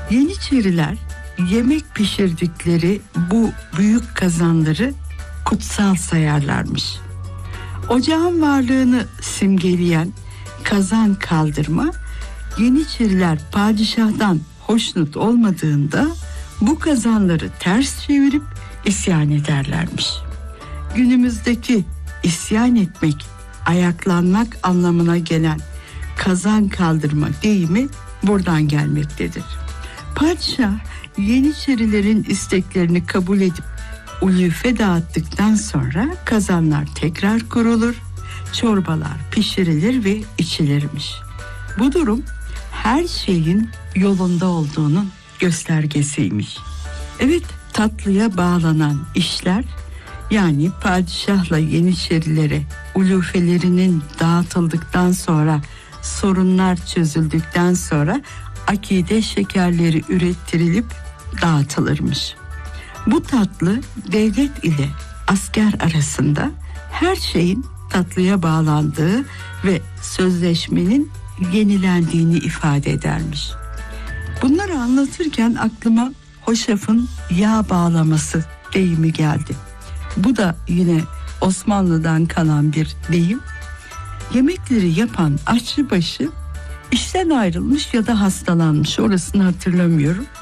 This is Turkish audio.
Yeniçeriler yemek pişirdikleri bu büyük kazanları kutsal sayarlarmış. Ocağın varlığını simgeleyen kazan kaldırma, Yeniçeriler padişahtan hoşnut olmadığında bu kazanları ters çevirip isyan ederlermiş. Günümüzdeki isyan etmek, ayaklanmak anlamına gelen kazan kaldırma deyimi buradan gelmektedir. Padişah Yeniçerilerin isteklerini kabul edip ulufe dağıttıktan sonra kazanlar tekrar kurulur, çorbalar pişirilir ve içilirmiş. Bu durum her şeyin yolunda olduğunun göstergesiymiş. Evet, tatlıya bağlanan işler, yani padişahla Yeniçerilere ulufelerinin dağıtıldıktan sonra, sorunlar çözüldükten sonra akide şekerleri ürettirilip dağıtılırmış. Bu tatlı devlet ile asker arasında her şeyin tatlıya bağlandığı ve sözleşmenin yenilendiğini ifade edermiş. Bunları anlatırken aklıma hoşafın yağ bağlaması deyimi geldi. Bu da yine Osmanlı'dan kalan bir deyim. Yemekleri yapan aşçıbaşı işten ayrılmış ya da hastalanmış, orasını hatırlamıyorum.